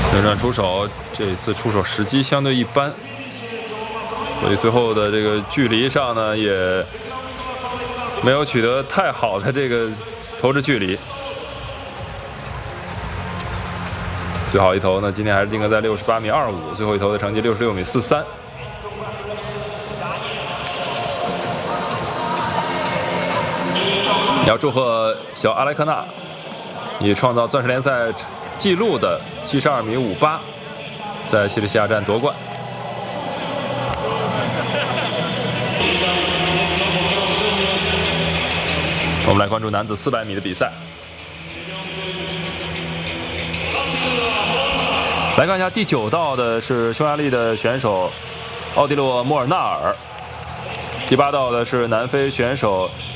轮转出手，这一次出手时机相对一般，所以最后的这个距离上呢，也没有取得太好的这个投掷距离。最好一投呢，今天还是定格在68.25米，最后一投的成绩66.43米。要祝贺小阿莱克纳以创造钻石联赛纪录的72.58米，在西里西亚站夺冠。我们来关注男子400米的比赛。来看一下第9道的是匈牙利的选手奥迪洛·莫尔纳尔，第8道的是南非选手